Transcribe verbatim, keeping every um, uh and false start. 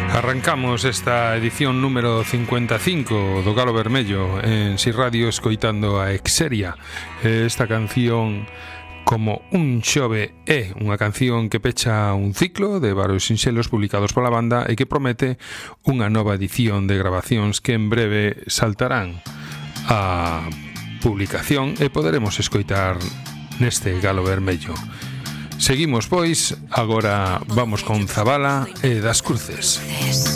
Arrancamos esta edición número cincuenta e cinco do Galo Vermello en Si Radio escoitando a Exeria. Esta canción Como un xove é unha canción que pecha un ciclo de varios sinxelos publicados pola banda e que promete unha nova edición de grabacións que en breve saltarán a publicación e poderemos escoitar neste Galo Vermello. Seguimos, pois, agora vamos con Zabala e Das Cruces.